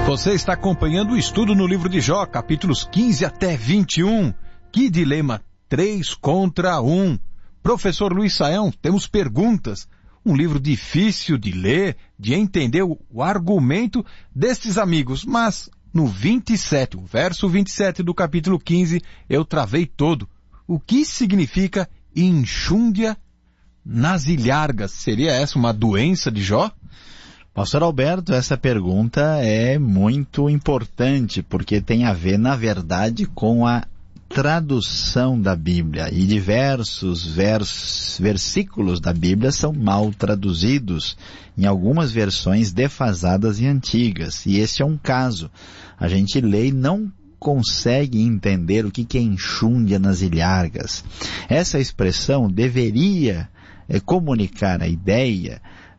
Você está acompanhando o estudo no livro de Jó, capítulos 15 até 21. Que dilema 3 contra 1. Professor Luiz Saião, temos perguntas. Um livro difícil de ler, de entender o argumento destes amigos, mas no 27, o verso 27 do capítulo 15, eu travei todo. O que significa enxúndia nas ilhargas? Seria essa uma doença de Jó? Pastor Alberto, essa pergunta é muito importante, porque tem a ver, na verdade, com a tradução da Bíblia. E diversos versículos da Bíblia são mal traduzidos, em algumas versões defasadas e antigas. E esse é um caso. A gente lê e não consegue entender o que é enxúndia nas ilhargas. Essa expressão deveria comunicar a ideia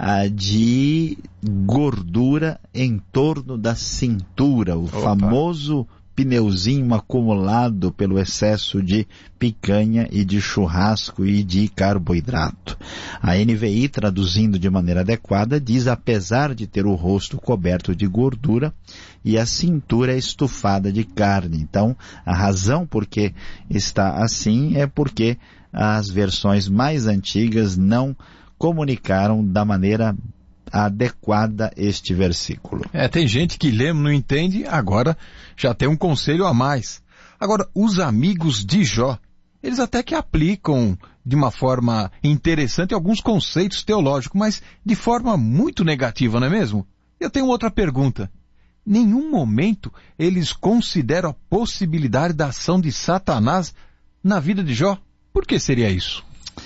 de gordura em torno da cintura, o famoso pneuzinho acumulado pelo excesso de picanha e de churrasco e de carboidrato. A NVI, traduzindo de maneira adequada, diz: apesar de ter o rosto coberto de gordura e a cintura estufada de carne. Então, a razão por que está assim é porque as versões mais antigas não comunicaram da maneira adequada este versículo. Tem gente que lê, não entende, agora já tem um conselho a mais. Agora, os amigos de Jó, eles até que aplicam de uma forma interessante alguns conceitos teológicos, mas de forma muito negativa, não é mesmo? Eu tenho outra pergunta. Nenhum momento eles consideram a possibilidade da ação de Satanás na vida de Jó? Por que seria isso?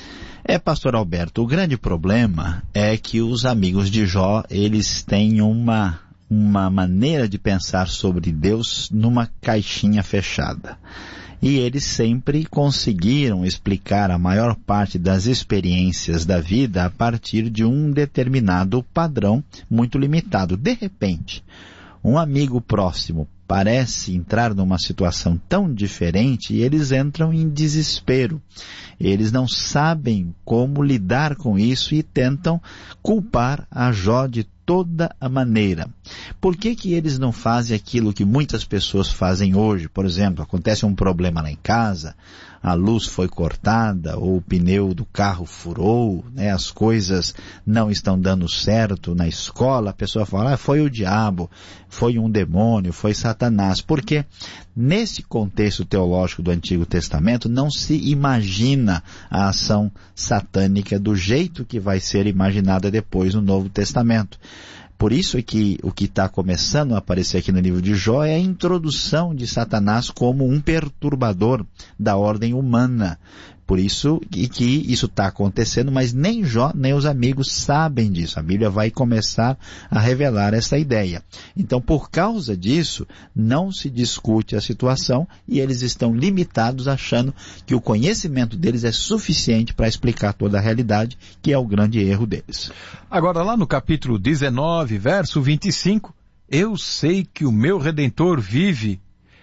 Pastor Alberto, o grande problema é que os amigos de Jó, eles têm uma maneira de pensar sobre Deus numa caixinha fechada. E eles sempre conseguiram explicar a maior parte das experiências da vida a partir de um determinado padrão muito limitado. De repente, um amigo próximo parece entrar numa situação tão diferente e eles entram em desespero. Eles não sabem como lidar com isso e tentam culpar a Jó de toda a maneira. Por que eles não fazem aquilo que muitas pessoas fazem hoje? Por exemplo, acontece um problema lá em casa, a luz foi cortada, ou o pneu do carro furou, as coisas não estão dando certo na escola, a pessoa fala, foi o diabo, foi um demônio, foi Satanás. Porque nesse contexto teológico do Antigo Testamento não se imagina a ação satânica do jeito que vai ser imaginada depois no Novo Testamento. Por isso é que o que está começando a aparecer aqui no livro de Jó é a introdução de Satanás como um perturbador da ordem humana. Por isso que isso está acontecendo, mas nem Jó nem os amigos sabem disso. A Bíblia vai começar a revelar essa ideia. Então, por causa disso, não se discute a situação e eles estão limitados achando que o conhecimento deles é suficiente para explicar toda a realidade, que é o grande erro deles. Agora, lá no capítulo 19, verso 25, eu sei que o meu Redentor vive.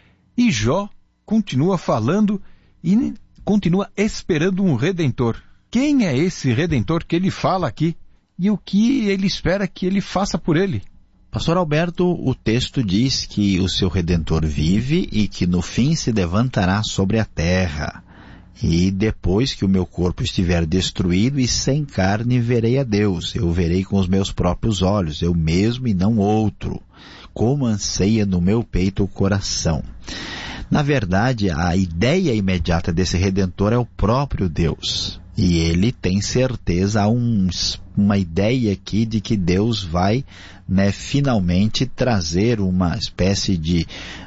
E Jó continua falando e continua esperando um Redentor. Quem é esse Redentor que ele fala aqui? E o que ele espera que ele faça por ele? Pastor Alberto, o texto diz que o seu Redentor vive e que no fim se levantará sobre a terra. E depois que o meu corpo estiver destruído e sem carne, verei a Deus. Eu verei com os meus próprios olhos, eu mesmo e não outro. Como anseia no meu peito o coração. Na verdade, a ideia imediata desse Redentor é o próprio Deus. E ele tem certeza, há uma ideia aqui de que Deus vai finalmente trazer uma espécie de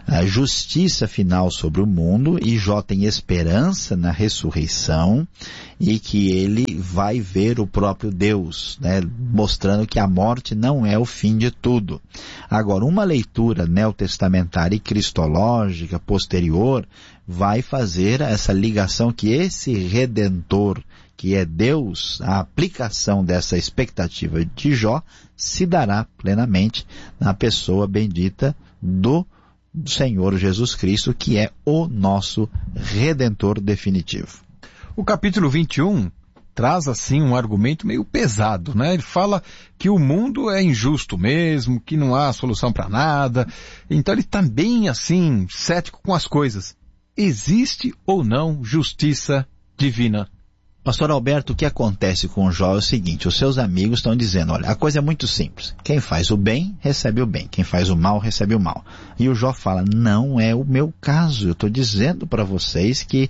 justiça final sobre o mundo, e Jó tem esperança na ressurreição e que ele vai ver o próprio Deus, mostrando que a morte não é o fim de tudo. Agora, uma leitura neotestamentária e cristológica posterior vai fazer essa ligação que esse Redentor, que é Deus, a aplicação dessa expectativa de Jó se dará plenamente na pessoa bendita do Senhor Jesus Cristo, que é o nosso Redentor definitivo. O capítulo 21 traz assim um argumento meio pesado, né? Ele fala que o mundo é injusto mesmo, que não há solução para nada. Então ele está bem assim, cético com as coisas. Existe ou não justiça divina? Pastor Alberto, o que acontece com o Jó é o seguinte, os seus amigos estão dizendo, olha, a coisa é muito simples. Quem faz o bem, recebe o bem. Quem faz o mal, recebe o mal. E o Jó fala, não é o meu caso. Eu estou dizendo para vocês que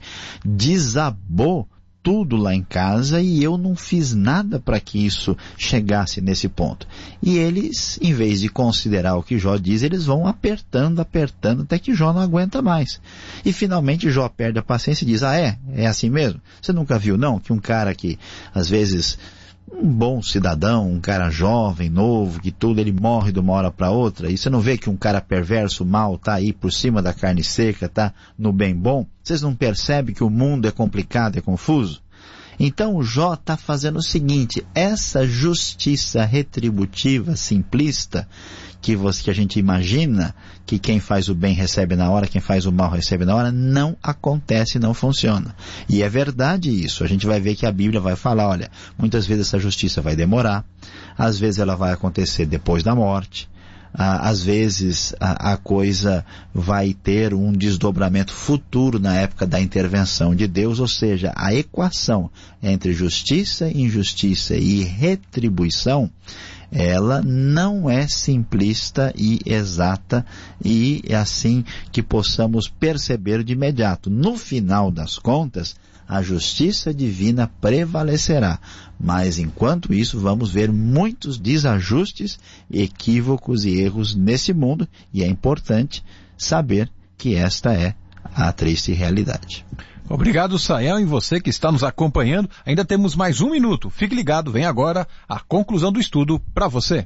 desabou tudo lá em casa e eu não fiz nada para que isso chegasse nesse ponto. E eles, em vez de considerar o que Jó diz, eles vão apertando até que Jó não aguenta mais. E finalmente Jó perde a paciência e diz, é assim mesmo? Você nunca viu não que um cara que às vezes um bom cidadão, um cara jovem, novo, que tudo ele morre de uma hora para outra, e você não vê que um cara perverso, mal, tá aí por cima da carne seca, tá no bem bom? Vocês não percebem que o mundo é complicado, é confuso? Então o Jó está fazendo o seguinte, essa justiça retributiva, simplista, que a gente imagina que quem faz o bem recebe na hora, quem faz o mal recebe na hora, não acontece, não funciona. E é verdade isso. A gente vai ver que a Bíblia vai falar, olha, muitas vezes essa justiça vai demorar, às vezes ela vai acontecer depois da morte, às vezes a coisa vai ter um desdobramento futuro na época da intervenção de Deus, ou seja, a equação entre justiça, injustiça e retribuição, ela não é simplista e exata e é assim que possamos perceber de imediato. No final das contas, a justiça divina prevalecerá. Mas enquanto isso, vamos ver muitos desajustes, equívocos e erros nesse mundo e é importante saber que esta é a triste realidade. Obrigado, Saião, e você que está nos acompanhando. Ainda temos mais um minuto. Fique ligado, vem agora a conclusão do estudo para você.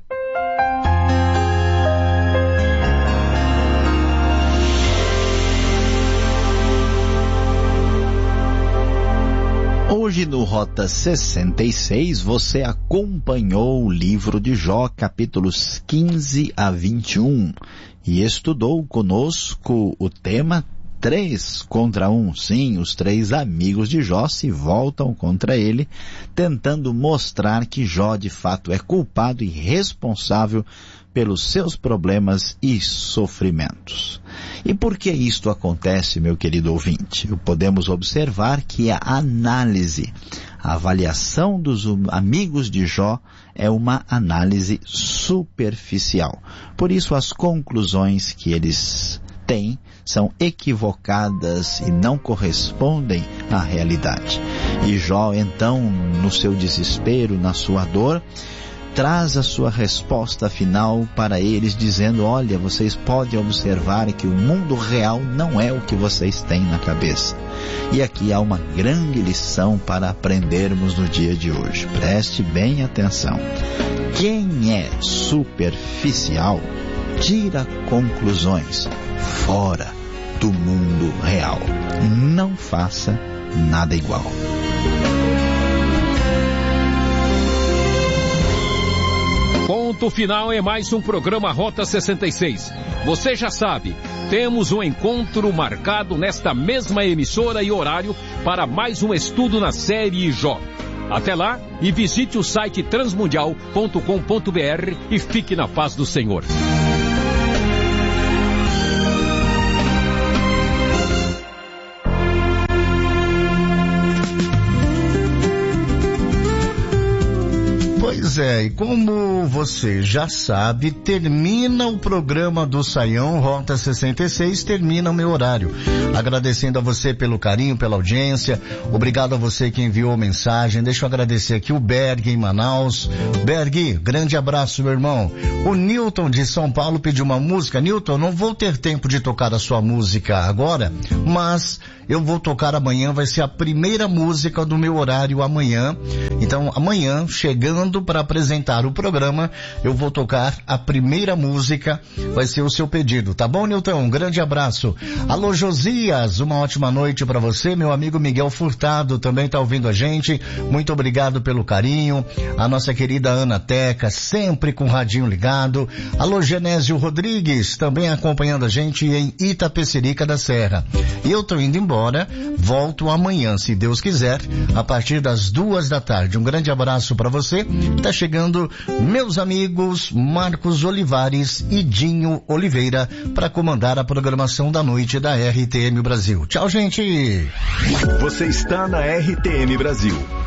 Hoje no Rota 66 você acompanhou o livro de Jó, capítulos 15 a 21 e estudou conosco o tema 3 contra 1. Sim, os 3 amigos de Jó se voltam contra ele, tentando mostrar que Jó de fato é culpado e responsável pelos seus problemas e sofrimentos. E por que isto acontece, meu querido ouvinte? Podemos observar que a análise, a avaliação dos amigos de Jó é uma análise superficial. Por isso as conclusões que eles têm são equivocadas e não correspondem à realidade. E Jó, então, no seu desespero, na sua dor, traz a sua resposta final para eles, dizendo, olha, vocês podem observar que o mundo real não é o que vocês têm na cabeça. E aqui há uma grande lição para aprendermos no dia de hoje. Preste bem atenção. Quem é superficial tira conclusões fora do mundo real. Não faça nada igual. Ponto final é mais um programa Rota 66. Você já sabe, temos um encontro marcado nesta mesma emissora e horário para mais um estudo na série Jó. Até lá e visite o site transmundial.com.br e fique na paz do Senhor. Pois é, e como você já sabe, termina o programa do Saião Rota 66, termina o meu horário. Agradecendo a você pelo carinho, pela audiência, obrigado a você que enviou mensagem. Deixa eu agradecer aqui o Berg em Manaus. Berg, grande abraço, meu irmão. O Newton de São Paulo pediu uma música. Newton, não vou ter tempo de tocar a sua música agora, mas eu vou tocar amanhã, vai ser a primeira música do meu horário amanhã. Então amanhã, chegando para apresentar o programa, eu vou tocar a primeira música, vai ser o seu pedido, tá bom, Nilton? Um grande abraço. Alô, Josias, uma ótima noite para você. Meu amigo Miguel Furtado também tá ouvindo a gente, muito obrigado pelo carinho. A nossa querida Ana Teca, sempre com o radinho ligado. Alô, Genésio Rodrigues, também acompanhando a gente em Itapecerica da Serra. E eu tô indo embora, volto amanhã, se Deus quiser, a partir das 2 da tarde. Um grande abraço para você. Tá chegando meus amigos Marcos Olivares e Dinho Oliveira para comandar a programação da noite da RTM Brasil. Tchau, gente! Você está na RTM Brasil.